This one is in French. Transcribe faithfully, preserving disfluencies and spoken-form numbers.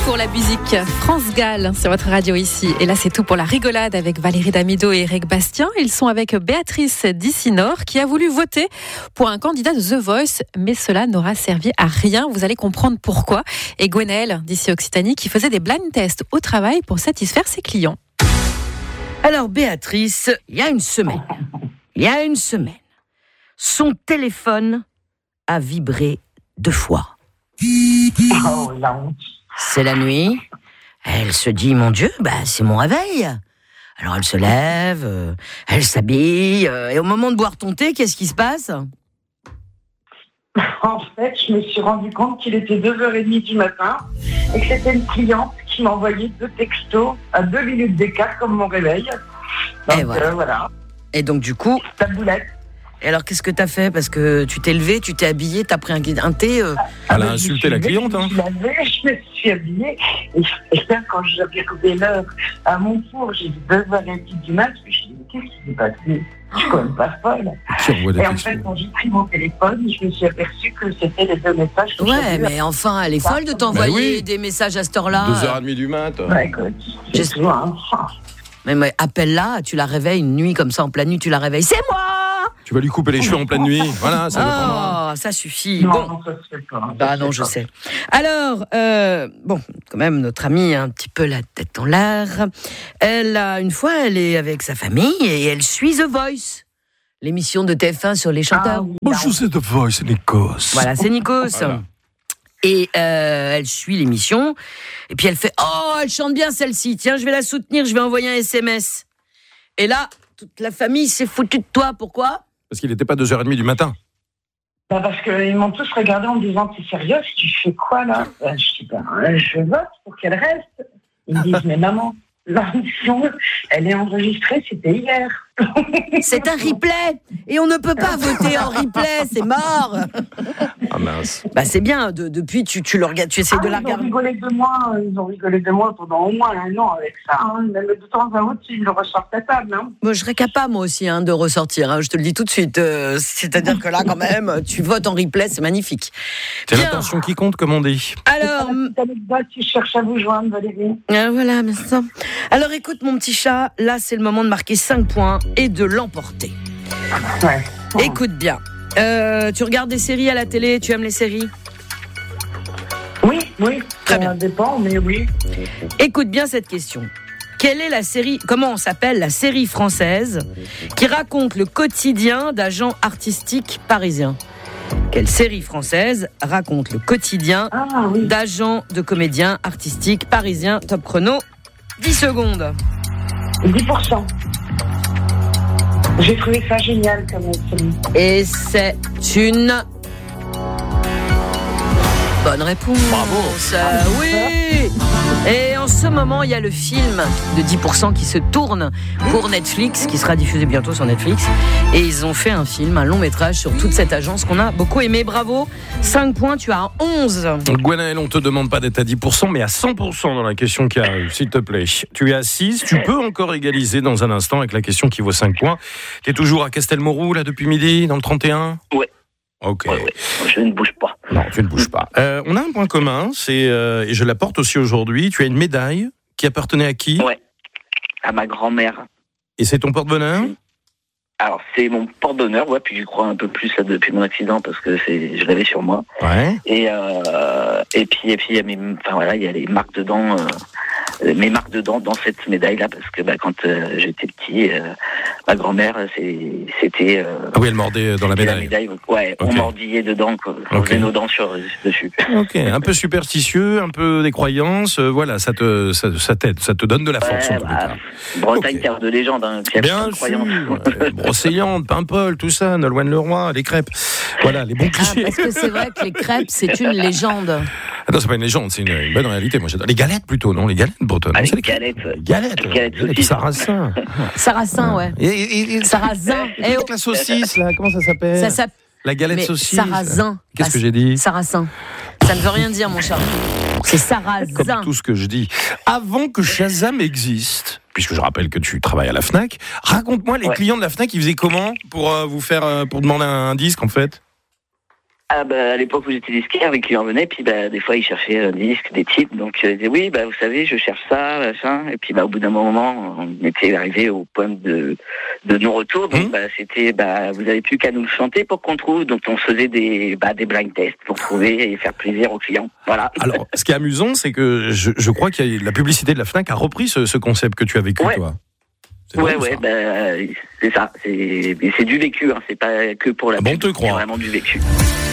pour la musique. France Gall sur votre radio ici. Et là, c'est tout pour la rigolade avec Valérie Damido et Eric Bastien. Ils sont avec Béatrice Dissinor qui a voulu voter pour un candidat de The Voice, mais cela n'aura servi à rien. Vous allez comprendre pourquoi. Et Gwenaëlle d'ici Occitanie qui faisait des blind tests au travail pour satisfaire ses clients. Alors Béatrice, il y a une semaine, il y a une semaine, son téléphone a vibré deux fois. Oh, la honte. C'est la nuit. Elle se dit, mon Dieu, bah, c'est mon réveil. Alors elle se lève, euh, elle s'habille, euh, et au moment de boire ton thé, qu'est-ce qui se passe ? En fait, je me suis rendu compte qu'il était deux heures trente du matin et que c'était une cliente qui m'a envoyé deux textos à deux minutes d'écart comme mon réveil. Donc et voilà. Euh, voilà. Et donc du coup, Ta boulette. et alors qu'est-ce que t'as fait ? Parce que tu t'es levé, tu t'es habillé, t'as pris un, un thé. Euh... Elle a Ah, insulté je me la suis cliente, levée, hein. Je me suis lavée, je me suis habillée. Et, et là, quand j'avais regardé l'heure à mon four, j'ai dit deux heures trente du mat. Je me suis dit, qu'est-ce qui s'est passé ? Je suis quand même pas folle. Qui envoie des Et en textos. fait, quand j'ai pris mon téléphone, je me suis aperçue que c'était les deux messages que Ouais, j'avais eus. mais enfin, elle est folle de t'envoyer Bah oui. des messages à cette heure-là. deux heures trente du mat. Ouais, écoute, J'ai- c'est souvent, hein. Mais, mais appelle-la, tu la réveilles une nuit comme ça, en pleine nuit, tu la réveilles. C'est moi ! Tu vas lui couper les cheveux en pleine nuit. Voilà, ça dépendra. Oh, ça suffit. Non, Bon. non, ça se fait pas. Ça Bah se non, fait je pas. sais. Alors, euh, bon, quand même, notre amie a un petit peu la tête en l'air. Elle a, une fois, elle est avec sa famille et elle suit The Voice, l'émission de T F un sur les chanteurs. Ah oui, Bonjour, c'est The Voice, Nikos. Voilà, c'est Nikos. Voilà. Et euh, elle suit l'émission. Et puis elle fait, oh, elle chante bien celle-ci. Tiens, je vais la soutenir, je vais envoyer un S M S. Et là, toute la famille s'est foutue de toi. Pourquoi ? Parce qu'il n'était pas deux heures trente du matin. Bah parce qu'ils m'ont tous regardé en me disant, t'es sérieuse, tu fais quoi là ? Bah, je dis, bah, je vote pour qu'elle reste. Ils me disent, mais maman, l'émission, elle est enregistrée, c'était hier. C'est un replay. Et on ne peut pas voter en replay, c'est mort. Ah mince. Bah c'est bien, de- depuis tu, tu le regardes, tu essaies Ah, de la ils ont regarder. rigolé de moi, ils ont rigolé de moi pendant au moins un an avec ça. Hein. Même de temps à autre, ils le ressortent à table. Hein. Moi, je serais capable, moi aussi, hein, de ressortir. hein, je te le dis tout de suite. Euh, c'est-à-dire que là, quand même, tu votes en replay, c'est magnifique. C'est Bien. l'intention qui compte, comme on dit. Alors, C'est une petite anecdote, si je cherche à vous joindre, Valérie. euh, voilà, mais ça. Alors, écoute, mon petit chat, là, c'est le moment de marquer cinq points et de l'emporter. Ouais. Écoute bien. Euh, tu regardes des séries à la télé, tu aimes les séries ? Oui, oui, Très ça bien. dépend, mais oui. Écoute bien cette question. Quelle est la série, comment on s'appelle la série française qui raconte le quotidien d'agents artistiques parisiens ? Quelle série française raconte le quotidien Ah oui. d'agents de comédiens artistiques parisiens ? Top chrono, dix secondes. dix pour cent. J'ai trouvé ça génial comme série. Et c'est une bonne réponse. Bravo. Euh, oui. Et en ce moment, il y a le film de dix pour cent qui se tourne pour Netflix, qui sera diffusé bientôt sur Netflix. Et ils ont fait un film, un long métrage sur toute cette agence qu'on a beaucoup aimé. Bravo. cinq points, tu as onze. Gwenaëlle, on te demande pas d'être à dix pour cent, mais à cent pour cent dans la question qui arrive, s'il te plaît. Tu es à six, tu peux encore égaliser dans un instant avec la question qui vaut cinq points. Tu es toujours à Castelmourou, là, depuis midi, dans le trente et un ? Ouais. Ok. Ouais, ouais. Je ne bouge pas. Non, tu ne bouges pas. Euh, on a un point commun, c'est, euh, et je l'apporte aussi aujourd'hui, tu as une médaille qui appartenait à qui ? Ouais. À ma grand-mère. Et c'est ton porte-bonheur ? Alors, c'est mon porte-bonheur, ouais, puis j'y crois un peu plus là, depuis mon accident parce que c'est, je l'avais sur moi. Ouais. Et, euh, et puis, et puis, il y a mes, enfin voilà, il y a les marques dedans, euh, mes marques dedans dans cette médaille-là parce que bah, quand euh, j'étais petit, euh, ma grand-mère, c'est, c'était. Euh, Ah oui, elle mordait dans la c'était médaille. la médaille, ouais, Ok. on mordillait dedans, quoi. On Ok. faisait nos dents sur, dessus. Ok, un peu superstitieux, un peu des croyances, euh, voilà, ça te, ça, ça t'aide, ça te donne de la force Ouais, en tous les bah, cas. Bretagne, Ok. terre de légende, hein, puis il y a plein Bien de sûr, croyances. euh, Brocéliande, Paimpol, tout ça, Nolwenn Leroy, les crêpes, voilà, les bons Ah, clichés. parce que c'est vrai que les crêpes, c'est une légende. Ah non, c'est pas une légende, c'est une, une bonne réalité. Moi, j'adore les galettes plutôt, non, les galettes bretonnes. Ah, C'est les galettes. Les galettes, Les galettes les saucisses. sarrasins. Sarrasin, ouais. Et, et, et, Sarrasin. et Eh avec oh, la saucisse, là, comment ça s'appelle ça s'appelle La galette mais saucisse. sarrasin. Qu'est-ce Ah, que j'ai dit Sarrasin. Ça ne veut rien dire, mon chat. C'est sarrasin. Comme tout ce que je dis. Avant que Shazam existe, puisque je rappelle que tu travailles à la Fnac, raconte-moi les Ouais. clients de la Fnac, ils faisaient comment pour euh, vous faire, euh, pour demander un disque en fait ? Ah bah, à l'époque où j'étais disquaire, les clients venaient, puis bah, des fois ils cherchaient un disque, des titres, donc euh, ils disaient oui, bah, vous savez, je cherche ça, machin, et puis bah, au bout d'un moment, on était arrivé au point de, de non-retour, donc mmh. bah, c'était, bah, vous n'avez plus qu'à nous le chanter pour qu'on trouve, donc on faisait des, bah, des blind tests pour trouver et faire plaisir aux clients, voilà. Alors, ce qui est amusant, c'est que je, je crois que la publicité de la Fnac a repris ce, ce concept que tu as vécu, ouais. toi. C'est ouais, ouais, bah, c'est ça, c'est, c'est du vécu, hein, c'est pas que pour la ah bon, pub, te crois. c'est vraiment du vécu.